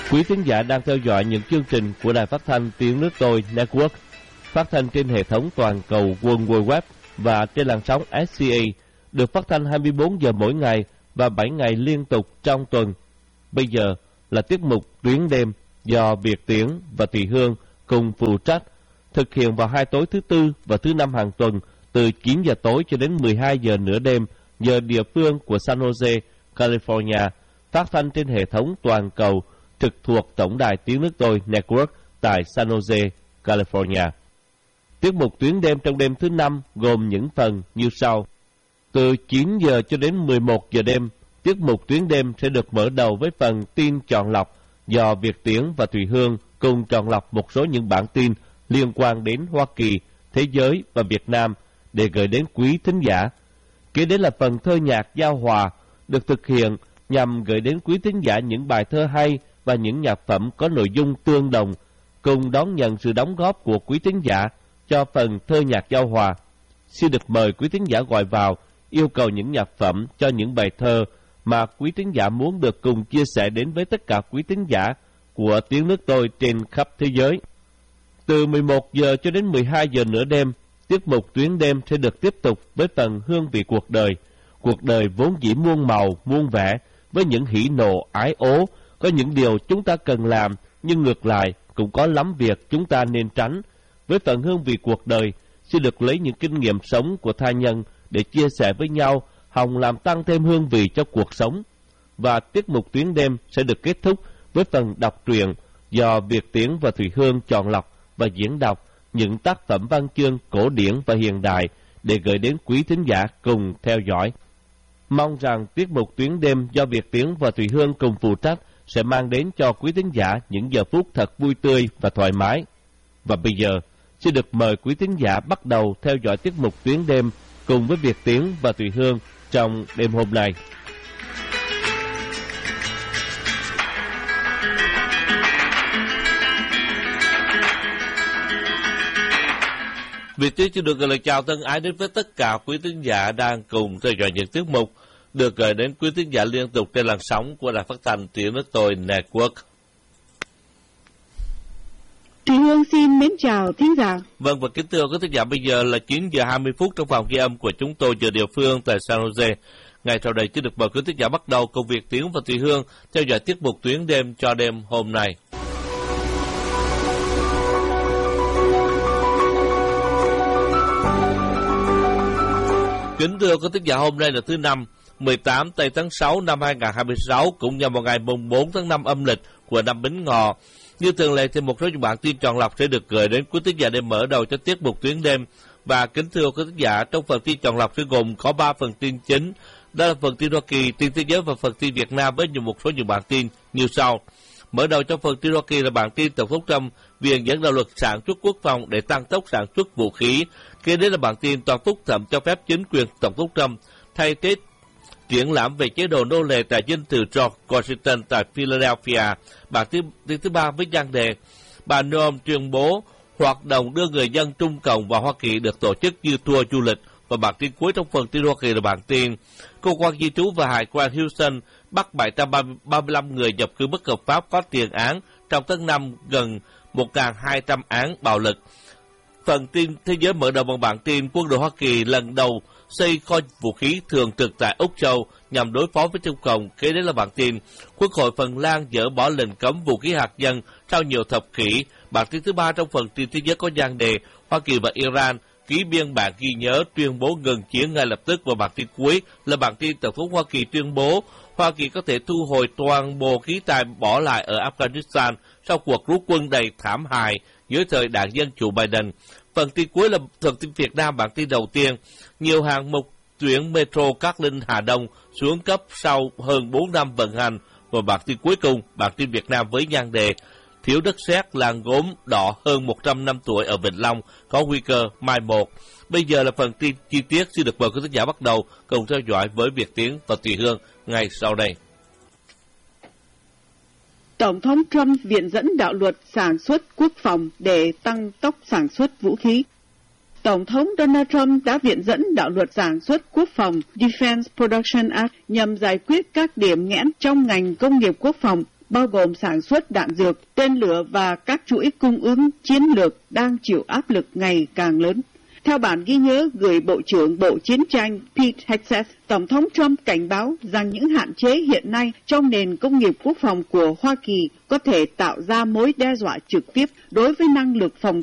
Quý thính giả đang theo dõi những chương trình của Đài Phát thanh Tiếng Nước Tôi Network, phát thanh trên hệ thống toàn cầu World Wide Web và trên làn sóng SCA, được phát thanh 24 giờ mỗi ngày và 7 ngày liên tục trong tuần. Bây giờ là tiết mục Tuyến đêm do Việt Tiến và Thùy Hương cùng phụ trách, thực hiện vào 2 tối thứ Tư và thứ Năm hàng tuần từ 9 giờ tối cho đến 12 giờ nửa đêm giờ địa phương của San Jose, California, phát thanh trên hệ thống toàn cầu trực thuộc Tổng đài Tiếng Nước Tôi Network tại San Jose, California. Tiết mục Tuyến đêm trong đêm thứ Năm gồm những phần như sau. Từ 9 giờ cho đến 11 giờ đêm, tiết mục Tuyến đêm sẽ được mở đầu với phần tin chọn lọc do Việt Tiến và Thùy Hương cùng chọn lọc một số những bản tin liên quan đến Hoa Kỳ, thế giới và Việt Nam để gửi đến quý thính giả. Kế đến là phần thơ nhạc giao hòa được thực hiện nhằm gửi đến quý thính giả những bài thơ hay và những nhạc phẩm có nội dung tương đồng, cùng đón nhận sự đóng góp của quý thính giả cho phần thơ nhạc giao hòa. Xin được mời quý thính giả gọi vào, yêu cầu những nhạc phẩm cho những bài thơ mà quý thính giả muốn được cùng chia sẻ đến với tất cả quý thính giả của Tiếng Nước Tôi trên khắp thế giới. Từ 11 giờ cho đến 12 giờ nửa đêm, tiết mục Tuyến đêm sẽ được tiếp tục với phần Hương vị cuộc đời. Cuộc đời vốn dĩ muôn màu, muôn vẻ, với những hỉ nộ, ái ố, có những điều chúng ta cần làm, nhưng ngược lại cũng có lắm việc chúng ta nên tránh. Với phần Hương vị cuộc đời, sẽ được lấy những kinh nghiệm sống của tha nhân để chia sẻ với nhau, hòng làm tăng thêm hương vị cho cuộc sống. Và tiết mục Tuyến đêm sẽ được kết thúc với phần đọc truyện do Việt Tiến và Thùy Hương chọn lọc và diễn đọc những tác phẩm văn chương cổ điển và hiện đại để gửi đến quý thính giả cùng theo dõi. Mong rằng tiết mục Tuyến đêm do Việt Tiến và Thùy Hương cùng phụ trách sẽ mang đến cho quý thính giả những giờ phút thật vui tươi và thoải mái. Và bây giờ, xin được mời quý thính giả bắt đầu theo dõi tiết mục Tuyến đêm cùng với Việt Tiến và Thùy Hương trong đêm hôm nay. Việt Tiến xin được gửi lời chào thân ái đến với tất cả quý thính giả đang cùng theo dõi những tiết mục được gửi đến quý thính giả liên tục trên làn sóng của Đài Phát thanh Tiếng Nước Tôi Network. Thùy Hương xin mến chào thính giả. Vâng, và kính thưa quý thính giả, bây giờ là 9 giờ 20 phút trong phòng ghi âm của chúng tôi giờ địa phương tại San Jose. Ngay sau đây xin được mời quý thính giả bắt đầu cùng Việt Tiến và Thùy Hương theo dõi tiết mục Tuyến đêm cho đêm hôm nay. Kính thưa quý thính giả, hôm nay là thứ Năm, 18 tây tháng 6 năm 2026, cũng nhằm vào ngày mùng 4 tháng 5 âm lịch của năm Bính Ngọ. Như thường lệ thì một số những bản tin chọn lọc sẽ được gửi đến quý thính giả để mở đầu cho tiết mục Tuyến đêm. Và kính thưa quý thính giả, trong phần tin chọn lọc sẽ gồm có 3 phần tin chính, đó là phần tin Hoa Kỳ, tin thế giới và phần tin Việt Nam với một số những bản tin như sau. Mở đầu trong phần tin Hoa Kỳ là bản tin Tổng thống Trump viện dẫn đạo luật sản xuất quốc phòng để tăng tốc sản xuất vũ khí. Kế đến là bản tin tòa phúc thẩm cho phép chính quyền Tổng thống Trump thay thế triển lãm về chế độ nô lệ tại dinh thự George Washington tại Philadelphia. Bản tin thứ ba với nhan đề bà Noem tuyên bố hoạt động đưa người dân Trung Cộng vào Hoa Kỳ được tổ chức như tour du lịch. Và bản tin cuối trong phần tin Hoa Kỳ là bản tin cơ quan di trú và hải quan Houston bắt 735 người nhập cư bất hợp pháp có tiền án trong tháng 5, gần 1.200 án bạo lực. Phần tin thế giới mở đầu bằng bản tin quân đội Hoa Kỳ lần đầu xây kho vũ khí thường trực tại Úc Châu nhằm đối phó với Trung Cộng. Kế đến là bản tin Quốc hội Phần Lan dỡ bỏ lệnh cấm vũ khí hạt nhân sau nhiều thập kỷ. Bản tin thứ ba trong phần tin thế giới có nhan đề Hoa Kỳ và Iran ký biên bản ghi nhớ tuyên bố ngừng chiến ngay lập tức. Và bản tin cuối là bản tin Tổng thống Hoa Kỳ tuyên bố Hoa Kỳ có thể thu hồi toàn bộ khí tài bỏ lại ở Afghanistan sau cuộc rút quân đầy thảm hại dưới thời đảng Dân chủ Biden. Phần tin cuối là phần tin Việt Nam. Bản tin đầu tiên, nhiều hạng mục tuyến Metro Cát Linh Hà Đông xuống cấp sau hơn 4 năm vận hành. Và bản tin cuối cùng, bản tin Việt Nam với nhan đề thiếu đất sét, làng gốm đỏ hơn 100 năm tuổi ở Vĩnh Long có nguy cơ mai một. Bây giờ là phần tin chi tiết, xin được mời quý khán giả bắt đầu cùng theo dõi với Việt Tiến và Thùy Hương ngay sau đây. Tổng thống Trump viện dẫn đạo luật sản xuất quốc phòng để tăng tốc sản xuất vũ khí. Tổng thống Donald Trump đã viện dẫn đạo luật sản xuất quốc phòng Defense Production Act nhằm giải quyết các điểm nghẽn trong ngành công nghiệp quốc phòng. bao gồm sản xuất đạn dược, tên lửa và các chuỗi cung ứng chiến lược đang chịu áp lực ngày càng lớn. Theo bản ghi nhớ gửi Bộ trưởng Bộ Chiến tranh Pete Hegseth, Tổng thống Trump cảnh báo rằng những hạn chế hiện nay trong nền công nghiệp quốc phòng của Hoa Kỳ có thể tạo ra mối đe dọa trực tiếp đối với năng lực phòng